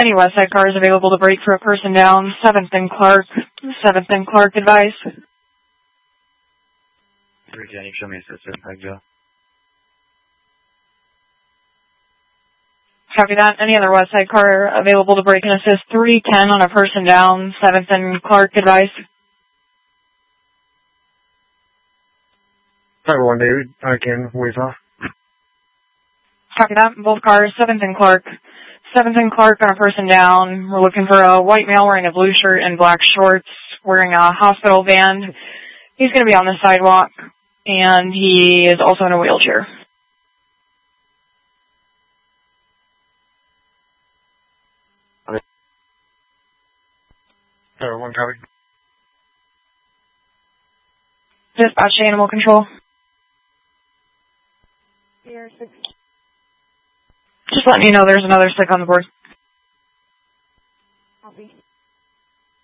any west side cars available to brake for a person down. 7th and Clark. 7th and Clark, advise. Jenny, show me a sister. I go. Copy that. Any other west side car available to brake and assist. 310 on a person down. 7th and Clark, advise. Cyber 1, David. Again, ways off. Copy that. Both cars, 7th and Clark. 7th and Clark on a person down. We're looking for a white male wearing a blue shirt and black shorts, wearing a hospital band. He's going to be on the sidewalk, and he is also in a wheelchair. Cyber 1, copy. Dispatch to animal control. Just letting you know there's another stick on the board. Copy.